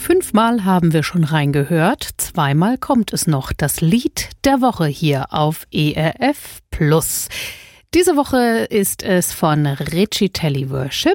5-mal haben wir schon reingehört, 2-mal kommt es noch, das Lied der Woche hier auf ERF Plus. Diese Woche ist es von Recitali Worship